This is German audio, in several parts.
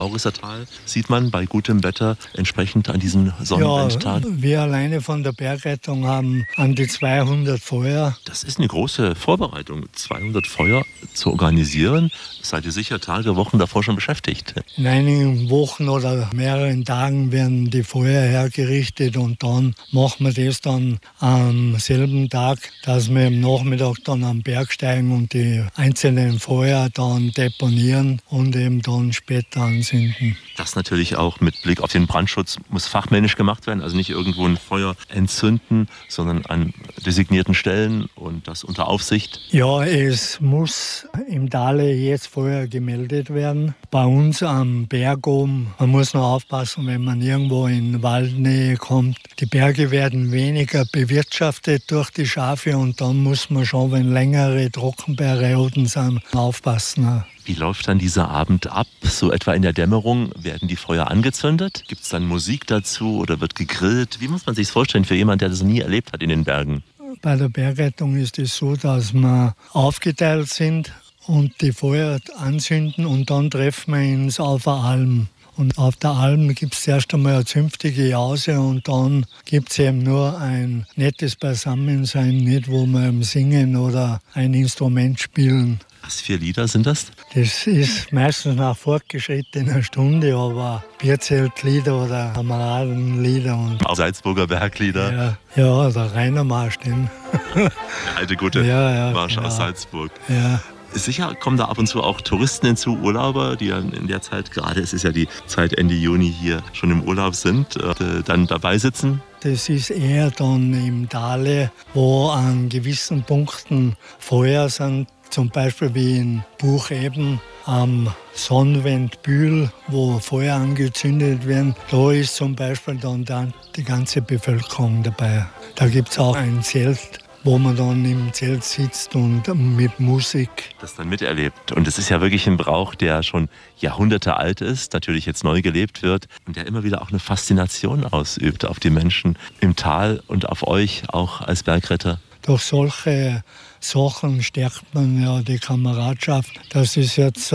Aurissertal sieht man bei gutem Wetter entsprechend an diesem Sonnenwendtag. Ja, wir alleine von der Bergrettung haben an die 200 Feuer. Das ist eine große Vorbereitung, 200 Feuer zu organisieren. Seid ihr sicher Tage, Wochen davor schon beschäftigt? In einigen Wochen oder mehreren Tagen werden die Feuer hergerichtet und dann machen wir das dann am selben Tag, dass wir am Nachmittag dann am Berg steigen und die einzelnen Feuer dann deponieren und eben dann später anzünden. Das natürlich auch mit Blick auf den Brandschutz muss fachmännisch gemacht werden. Also nicht irgendwo ein Feuer entzünden, sondern an designierten Stellen und das unter Aufsicht. Ja, es muss im Tale jetzt Feuer gemeldet werden. Bei uns am Berg oben, man muss noch aufpassen, wenn man irgendwo in Waldnähe kommt. Die Berge werden weniger bewirtschaftet durch die Schafe und dann muss man schon, wenn längere Trockenperioden sind, aufpassen. Wie läuft dann dieser Abend ab? So etwa in der Dämmerung werden die Feuer angezündet? Gibt es dann Musik dazu oder wird gegrillt? Wie muss man sich das vorstellen für jemanden, der das nie erlebt hat in den Bergen? Bei der Bergrettung ist es so, dass wir aufgeteilt sind und die Feuer anzünden und dann treffen wir uns auf der Alm. Und auf der Alm gibt es erst einmal eine zünftige Jause und dann gibt es eben nur ein nettes Beisammensein, nicht wo wir eben singen oder ein Instrument spielen. Was für Lieder sind das? Das ist meistens nach fortgeschrittener Stunde, aber Bierzeltlieder oder Kameradenlieder. Und auch Salzburger Berglieder? Ja, der Rainer Marsch, den. Der alte gute Marsch genau. Aus Salzburg. Ja. Sicher kommen da ab und zu auch Touristen hinzu, Urlauber, die dann in der Zeit, gerade es ist ja die Zeit Ende Juni hier, schon im Urlaub sind, dann dabei sitzen. Das ist eher dann im Tale, wo an gewissen Punkten Feuer sind. Zum Beispiel wie in Bucheben am Sonnwendbühl, wo Feuer angezündet werden. Da ist zum Beispiel dann die ganze Bevölkerung dabei. Da gibt es auch ein Zelt, wo man dann im Zelt sitzt und mit Musik. Das dann miterlebt. Und es ist ja wirklich ein Brauch, der schon Jahrhunderte alt ist, natürlich jetzt neu gelebt wird und der immer wieder auch eine Faszination ausübt auf die Menschen im Tal und auf euch auch als Bergretter. Durch solche Sachen stärkt man ja die Kameradschaft. Das ist jetzt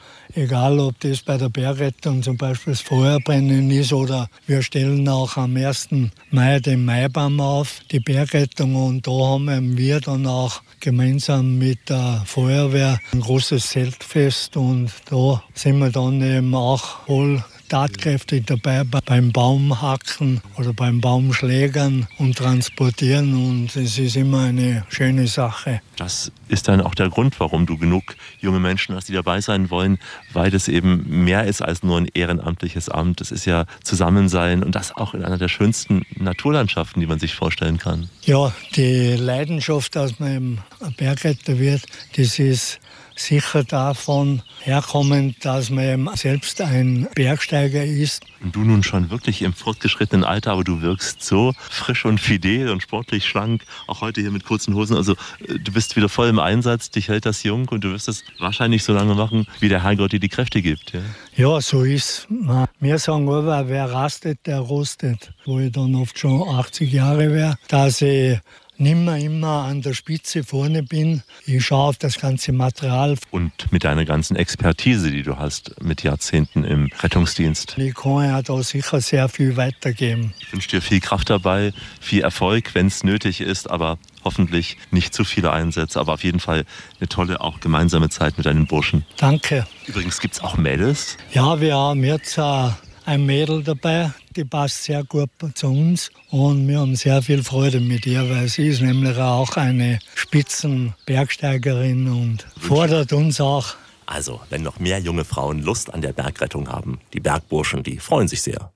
egal, ob das bei der Bergrettung zum Beispiel das Feuerbrennen ist oder wir stellen auch am 1. Mai den Maibaum auf, die Bergrettung. Und da haben wir dann auch gemeinsam mit der Feuerwehr ein großes Zeltfest und da sind wir dann eben auch voll tatkräftig dabei beim Baumhacken oder beim Baumschlägern und Transportieren und es ist immer eine schöne Sache. Das ist dann auch der Grund, warum du genug junge Menschen hast, die dabei sein wollen, weil das eben mehr ist als nur ein ehrenamtliches Amt. Es ist ja Zusammensein und das auch in einer der schönsten Naturlandschaften, die man sich vorstellen kann. Ja, die Leidenschaft, dass man eben ein Bergretter wird, das ist sicher davon herkommend, dass man eben selbst ein Bergsteiger ist. Und du nun schon wirklich im fortgeschrittenen Alter, aber du wirkst so frisch und fidel und sportlich schlank, auch heute hier mit kurzen Hosen. Also du bist wieder voll im Einsatz, dich hält das jung und du wirst es wahrscheinlich so lange machen, wie der Herrgott dir die Kräfte gibt. Ja, so ist es. Wir sagen aber, wer rastet, der rostet. Wo ich dann oft schon 80 Jahre wäre, dass ich nimmer immer an der Spitze vorne bin. Ich schaue auf das ganze Material. Und mit deiner ganzen Expertise, die du hast, mit Jahrzehnten im Rettungsdienst. Ich kann ja da sicher sehr viel weitergeben. Ich wünsche dir viel Kraft dabei, viel Erfolg, wenn es nötig ist, aber hoffentlich nicht zu viele Einsätze, aber auf jeden Fall eine tolle, auch gemeinsame Zeit mit deinen Burschen. Danke. Übrigens, gibt es auch Mädels? Ja, wir haben jetzt ein Mädel dabei, die passt sehr gut zu uns und wir haben sehr viel Freude mit ihr, weil sie ist nämlich auch eine Spitzenbergsteigerin und fordert uns auch. Also, wenn noch mehr junge Frauen Lust an der Bergrettung haben, die Bergburschen, die freuen sich sehr.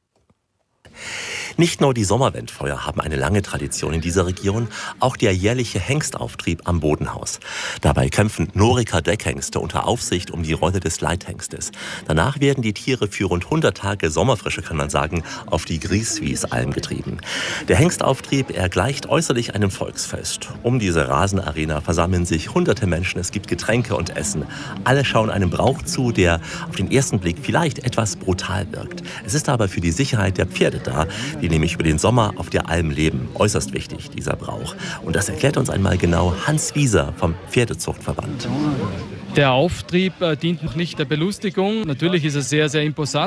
Nicht nur die Sommerwendfeuer haben eine lange Tradition in dieser Region, auch der jährliche Hengstauftrieb am Bodenhaus. Dabei kämpfen Noriker Deckhengste unter Aufsicht um die Rolle des Leithengstes. Danach werden die Tiere für rund 100 Tage Sommerfrische, kann man sagen, auf die Grieswies-Alm getrieben. Der Hengstauftrieb, er gleicht äußerlich einem Volksfest. Um diese Rasenarena versammeln sich hunderte Menschen, es gibt Getränke und Essen. Alle schauen einem Brauch zu, der auf den ersten Blick vielleicht etwas brutal wirkt. Es ist aber für die Sicherheit der Pferde da, die nämlich über den Sommer auf der Alm leben. Äußerst wichtig, dieser Brauch. Und das erklärt uns einmal genau Hans Wieser vom Pferdezuchtverband. Der Auftrieb dient noch nicht der Belustigung. Natürlich ist er sehr, sehr imposant.